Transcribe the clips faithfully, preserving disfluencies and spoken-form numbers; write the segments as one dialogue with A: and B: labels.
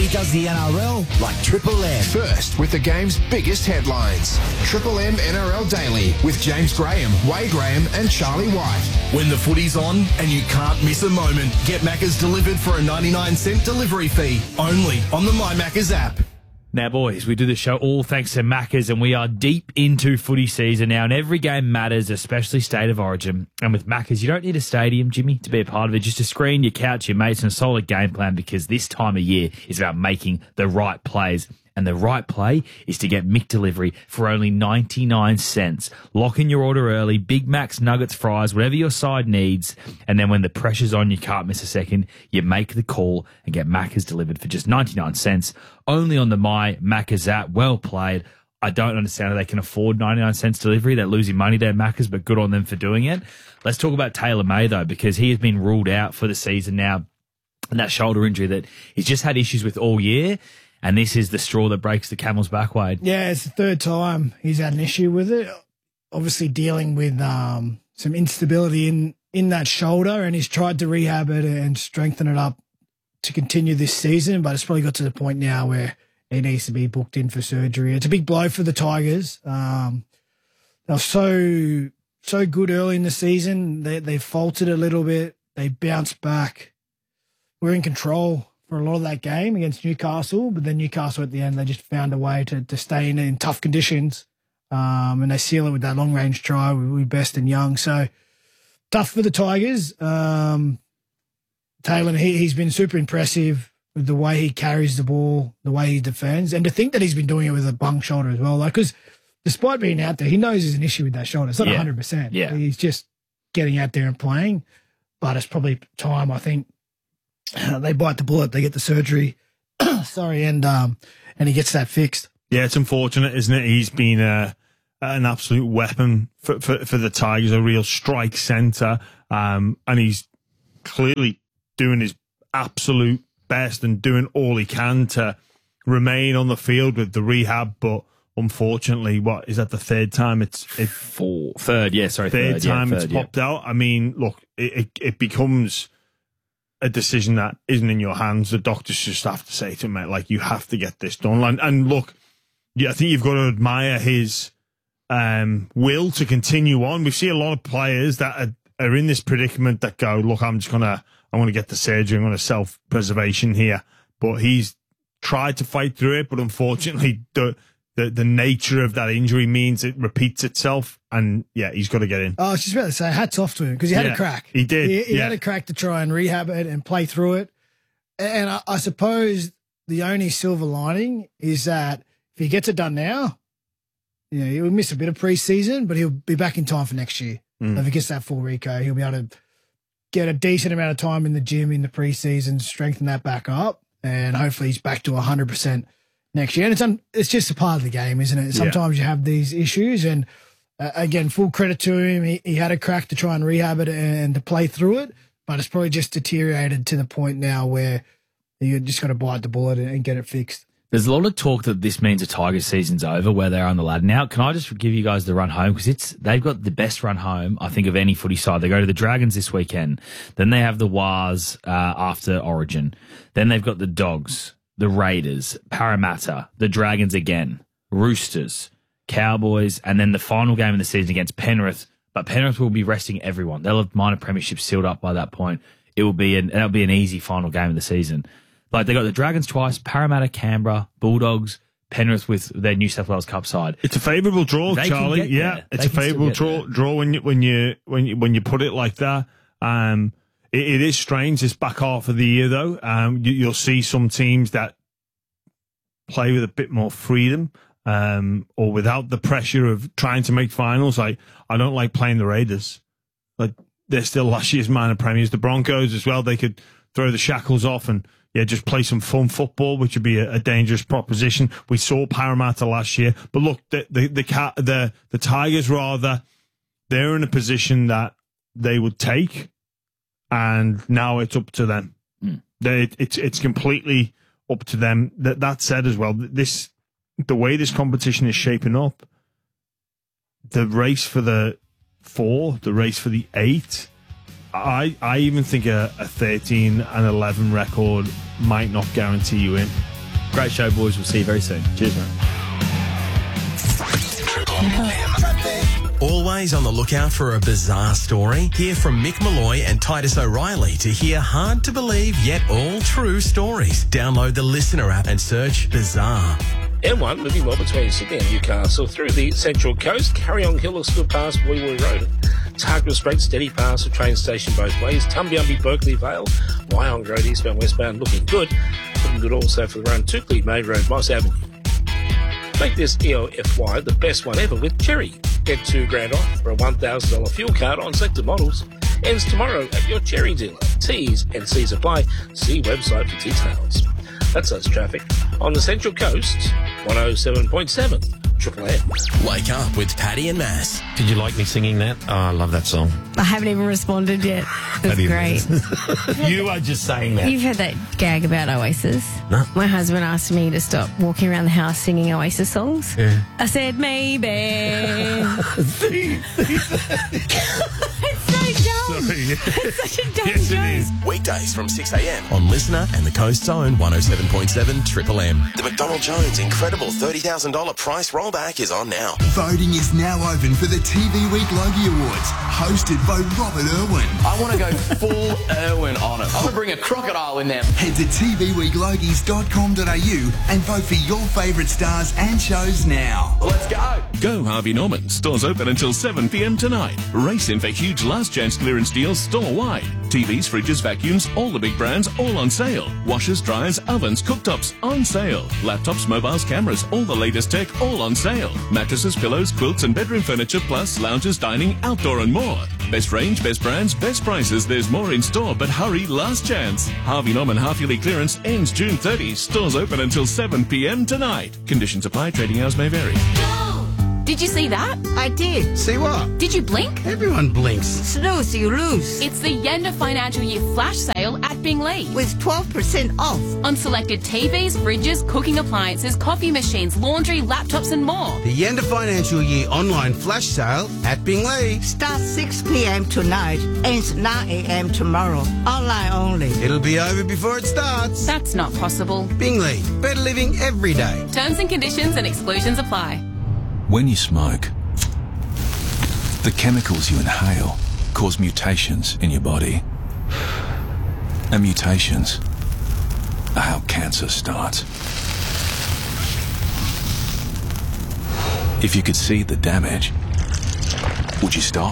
A: Nobody does the N R L like Triple M.
B: First with the game's biggest headlines. Triple M N R L Daily with James Graham, Wade Graham and Charlie White.
C: When the footy's on and you can't miss a moment, get Macca's delivered for a ninety-nine cent delivery fee. Only on the My Macca's app.
D: Now, boys, we do the show all thanks to Macca's, and we are deep into footy season now, and every game matters, especially State of Origin. And with Macca's, you don't need a stadium, Jimmy, to be a part of it. Just a screen, your couch, your mates, and a solid game plan, because this time of year is about making the right plays. And the right play is to get Mick delivery for only ninety-nine cents. Lock in your order early, Big Macs, nuggets, fries, whatever your side needs. And then when the pressure's on, you can't miss a second. You make the call and get Macca's delivered for just ninety-nine cents. Only on the My Macca's app. Well played. I don't understand how they can afford ninety-nine cents delivery. They're losing money there, Macca's, but good on them for doing it. Let's talk about Taylor May, though, because he has been ruled out for the season now. And that shoulder injury that he's just had issues with all year. And this is the straw that breaks the camel's back, Wade.
E: Yeah, it's the third time he's had an issue with it. Obviously dealing with um, some instability in, in that shoulder, and he's tried to rehab it and strengthen it up to continue this season, but it's probably got to the point now where he needs to be booked in for surgery. It's a big blow for the Tigers. Um, they were so, so good early in the season. They, they faltered a little bit. They bounced back. We're in control for a lot of that game against Newcastle, but then Newcastle at the end, they just found a way to, to stay in, in tough conditions, um, and they seal it with that long-range try with, with Best and Young. So tough for the Tigers. Um, Taylor, he, he's been super impressive with the way he carries the ball, the way he defends, and to think that he's been doing it with a bung shoulder as well. Like, because despite being out there, he knows there's an issue with that shoulder. It's not yeah. one hundred percent.
D: Yeah.
E: He's just getting out there and playing, but it's probably time, I think, they bite the bullet, they get the surgery, sorry, and um, and he gets that fixed.
F: Yeah, it's unfortunate, isn't it? He's been uh, an absolute weapon for, for, for the Tigers, a real strike centre, um, and he's clearly doing his absolute best and doing all he can to remain on the field with the rehab, but unfortunately, what is that the third time it's it,
D: Four, third, yeah, sorry,
F: third,
D: third
F: time
D: yeah,
F: it's
D: third,
F: popped
D: yeah.
F: out. I mean, look, it, it, it becomes a decision that isn't in your hands. The doctors just have to say to him, mate, like, you have to get this done. And, and look, yeah, I think you've got to admire his um, will to continue on. We see a lot of players that are, are in this predicament that go, look, I'm just gonna, I'm gonna get the surgery, I'm gonna self-preservation here. But he's tried to fight through it, but unfortunately, the the the nature of that injury means it repeats itself. And yeah, he's got to get in.
E: Oh, I was just about to say, hats off to him, because he had
F: yeah,
E: a crack.
F: He did.
E: He, he
F: yeah.
E: had a crack to try and rehab it and play through it. And I, I suppose the only silver lining is that if he gets it done now, you know, he'll miss a bit of preseason, but he'll be back in time for next year. Mm. If he gets that full Rico, he'll be able to get a decent amount of time in the gym in the preseason, strengthen that back up, and hopefully he's back to one hundred percent next year. And it's un, it's just a part of the game, isn't it? Sometimes yeah. you have these issues, and uh, again, full credit to him. He, he had a crack to try and rehab it and to play through it, but it's probably just deteriorated to the point now where you just got to bite the bullet and get it fixed.
D: There's a lot of talk that this means the Tigers season's over, where they're on the ladder now. Can I just give you guys the run home? Because it's they've got the best run home, I think, of any footy side. They go to the Dragons this weekend. Then they have the Wars uh, after Origin. Then they've got the Dogs, the Raiders, Parramatta, the Dragons again, Roosters, Cowboys, and then the final game of the season against Penrith. But Penrith will be resting everyone. They'll have minor premierships sealed up by that point. It will be an that'll be an easy final game of the season. Like, they got the Dragons twice, Parramatta, Canberra, Bulldogs, Penrith with their New South Wales Cup side.
F: It's a favourable draw,
D: They
F: Charlie. Yeah,
D: there.
F: it's
D: They
F: a
D: can
F: favourable draw.
D: there.
F: Draw when you when you when you when you put it like that. Um, it, it is strange this back half of the year, though. Um, you, you'll see some teams that play with a bit more freedom, um, or without the pressure of trying to make finals. Like, I don't like playing the Raiders. Like, they're still last year's minor premiers. The Broncos as well. They could throw the shackles off and yeah, just play some fun football, which would be a, a dangerous proposition. We saw Parramatta last year, but look, the the the, cat, the the Tigers rather, they're in a position that they would take, and now it's up to them. Mm. They, it's it's completely up to them. That that said, as well, this the way this competition is shaping up, the race for the four, the race for the eight. I, I even think a, a thirteen and eleven record might not guarantee you in.
D: Great show, boys. We'll see you very soon. Cheers, mate.
G: Always on the lookout for a bizarre story? Hear from Mick Malloy and Titus O'Reilly to hear hard-to-believe yet all-true stories. Download the Listener app and search Bizarre.
H: M one moving well between Sydney and Newcastle through the Central Coast. Carryong Hill is still past Wee Wee Road. Target Street, steady past the train station both ways. Tumbiumby, Berkeley Vale. Wyong Road, eastbound, westbound, looking good. Looking good also for the run. Tukley, Main Road, Moss Avenue. Make this E O F Y the best one ever with Cherry. Get two grand off for a one thousand dollars fuel card on selected models. Ends tomorrow at your Cherry dealer. T's and C's apply. See website for details. That's us traffic on the Central Coast, one oh seven point seven Triple M.
G: Wake up with Paddy and Mass.
I: Did you like me singing that? Oh, I love that song.
J: I haven't even responded yet. It was great.
I: You are just saying that.
J: You've heard that gag about Oasis?
I: No.
J: My husband asked me to stop walking around the house singing Oasis songs.
I: Yeah.
J: I said, maybe. It's so dumb.
F: Sorry.
J: It's such a dumb
F: Yes, it
J: joke.
F: is.
G: Weekdays from six a.m. on Listener and the Coast's Own one oh seven point seven Triple M. The McDonald Jones incredible thirty thousand dollars price rollback is on now.
A: Voting is now open for the T V Week Logie Awards, hosted by Robert Irwin.
K: I want to go full Irwin on it. I want to bring a crocodile in there.
A: Head to t v week logies dot com dot a u and vote for your favourite stars and shows now.
K: Let's go.
L: Go Harvey Norman. Stores open until seven p.m. tonight. Race in for huge last chance clearance deals store-wide. T Vs, fridges, vacuums, all the big brands, all on sale. Washers, dryers, ovens, cooktops, on sale. Laptops, mobiles, cameras, all the latest tech, all on sale. Mattresses, pillows, quilts and bedroom furniture, plus lounges, dining, outdoor and more. Best range, best brands, best prices. There's more in store, but hurry, last chance. Harvey Norman half-yearly clearance ends June thirtieth. Stores open until seven p.m. tonight. Conditions apply. Trading hours may vary.
M: Did you see that?
N: I did.
M: See what? Did you blink?
N: Everyone blinks. Snooze, you lose.
M: It's the Yenda Financial Year Flash Sale at Bingley.
N: With twelve percent off.
M: On selected T Vs, fridges, cooking appliances, coffee machines, laundry, laptops and more.
O: The Yenda Financial Year Online Flash Sale at Bingley.
N: Starts six p.m. tonight, ends nine a.m. tomorrow. Online only.
O: It'll be over before it starts.
M: That's not possible.
O: Bingley. Better living every day.
M: Terms and conditions and exclusions apply.
P: When you smoke, the chemicals you inhale cause mutations in your body. And mutations are how cancer starts. If you could see the damage, would you stop?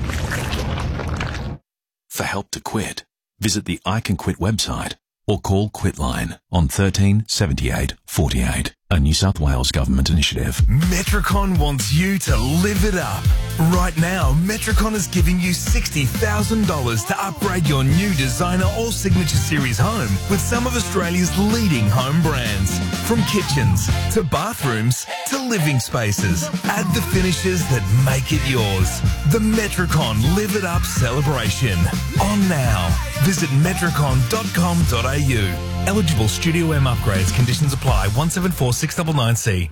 P: For help to quit, visit the I Can Quit website or call Quitline on thirteen seventy-eight forty-eight. A New South Wales government initiative.
C: Metricon wants you to live it up. Right now, Metricon is giving you sixty thousand dollars to upgrade your new designer or signature series home with some of Australia's leading home brands. From kitchens to bathrooms to living spaces. Add the finishes that make it yours. The Metricon Live It Up celebration. On now. Visit metricon dot com dot a u. Eligible Studio M upgrades. Conditions apply. one seven four six nine nine C.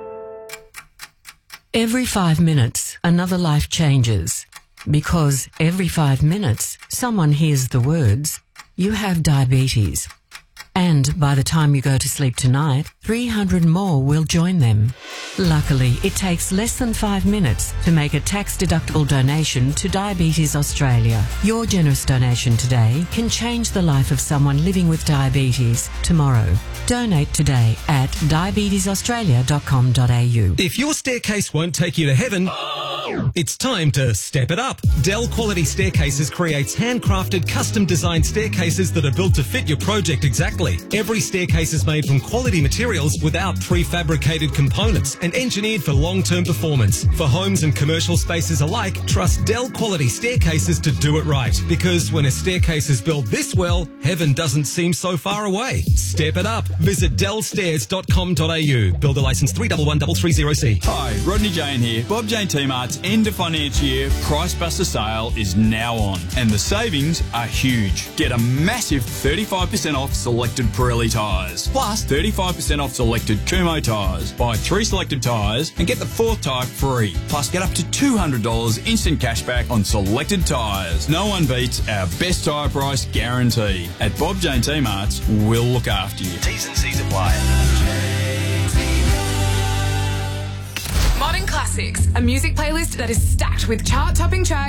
Q: Every five minutes, another life changes. Because every five minutes, someone hears the words, "You have diabetes." And by the time you go to sleep tonight, three hundred more will join them. Luckily, it takes less than five minutes to make a tax-deductible donation to Diabetes Australia. Your generous donation today can change the life of someone living with diabetes tomorrow. Donate today at diabetes australia dot com dot a u.
R: If your staircase won't take you to heaven, it's time to step it up. Dell Quality Staircases creates handcrafted, custom-designed staircases that are built to fit your project exactly. Every staircase is made from quality materials without prefabricated components and engineered for long-term performance. For homes and commercial spaces alike, trust Dell Quality Staircases to do it right. Because when a staircase is built this well, heaven doesn't seem so far away. Step it up. Visit dell stairs dot com dot a u. Builder license three one one three three zero C.
S: Hi, Rodney Jane here. Bob Jane T-Mart's end of financial year Price Buster sale is now on, and the savings are huge. Get a massive thirty-five percent off selected Pirelli tyres, plus thirty-five percent off selected Kumho tyres. Buy three selected tyres and get the fourth tyre free, plus get up to two hundred dollars instant cashback on selected tyres. No one beats our best tyre price guarantee. At Bob Jane T-Mart's, we'll look after you.
G: T's and C's apply.
T: Classics, a music playlist that is stacked with chart-topping tracks